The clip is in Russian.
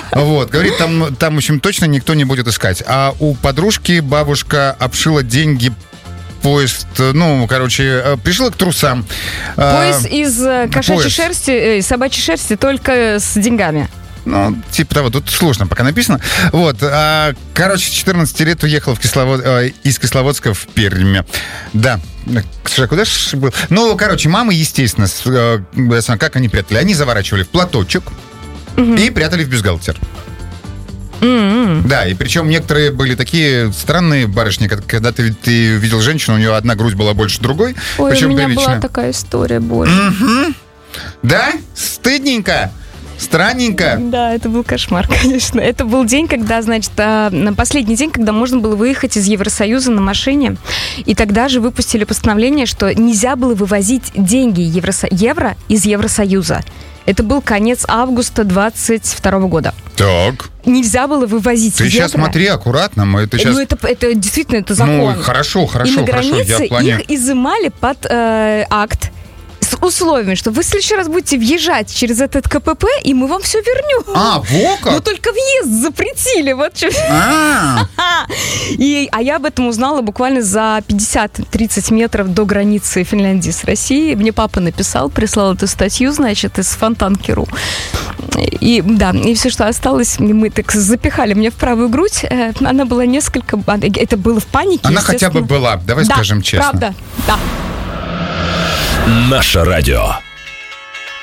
Вот, говорит, там, в общем, точно никто не будет искать. А у подружки бабушка обшила деньги поезд, пришла к трусам. Пояс из кошачьей шерсти, собачьей шерсти, только с деньгами. Типа того, тут сложно пока написано. Вот, 14 лет уехал из Кисловодска в Пермь. Да. Куда же был? Мамы, естественно, как они прятали? Они заворачивали в платочек и прятали в бюстгальтер. Да, и причем некоторые были такие странные барышни, когда ты видел женщину, у нее одна грудь была больше другой. Ой, у меня была такая история, боже. Да? Стыдненько? Странненько? Да, это был кошмар, конечно. Это был день, когда, последний день, когда можно было выехать из Евросоюза на машине. И тогда же выпустили постановление, что нельзя было вывозить деньги евро из Евросоюза. Это был конец августа 22 года. Так. Нельзя было вывозить евро. Ты сейчас смотри аккуратно. Это действительно, это закон. Хорошо. И на границе их изымали под акт с условием, что вы в следующий раз будете въезжать через этот КПП, и мы вам все вернем. Вот как? Но только въезд запретили. Вот что. А я об этом узнала буквально за 50-30 метров до границы Финляндии с Россией. Мне папа написал, прислал эту статью, из Фонтанки.ру. И все, что осталось, мы так запихали мне в правую грудь. Она была несколько... Это было в панике. Она хотя бы была, давай скажем честно. Правда, да. Наше радио.